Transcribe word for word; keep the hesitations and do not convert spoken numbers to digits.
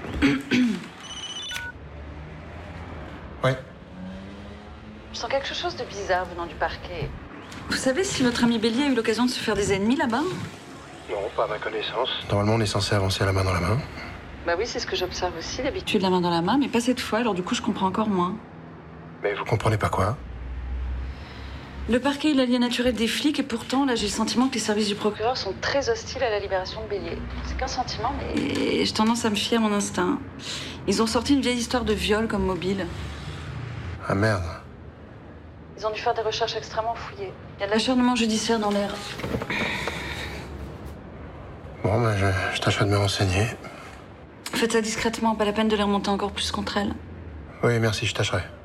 Ouais. Je sens quelque chose de bizarre venant du parquet. Vous savez si votre ami Bélier a eu l'occasion de se faire des ennemis là-bas? Non, pas à ma connaissance. Normalement, on est censé avancer à la main dans la main. Bah oui, c'est ce que j'observe aussi d'habitude. Tu es de la main dans la main, mais pas cette fois, alors du coup je comprends encore moins. Mais vous comprenez pas quoi? Le parquet est l'allié naturel des flics et pourtant, là j'ai le sentiment que les services du Les procureur... procureurs sont très hostiles à la libération de Bélier. C'est qu'un sentiment, mais... Et j'ai tendance à me fier à mon instinct. Ils ont sorti une vieille histoire de viol comme mobile. Ah merde. Ils ont dû faire des recherches extrêmement fouillées. Il y a de la... L'acharnement judiciaire dans l'air. Bon, ben, je, je tâcherai de me renseigner. Faites ça discrètement, pas la peine de les remonter encore plus contre elle. Oui, merci, je tâcherai.